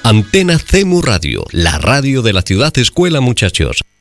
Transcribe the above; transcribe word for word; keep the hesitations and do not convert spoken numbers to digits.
Antena C E M U Radio, la radio de la ciudad escuela, muchachos.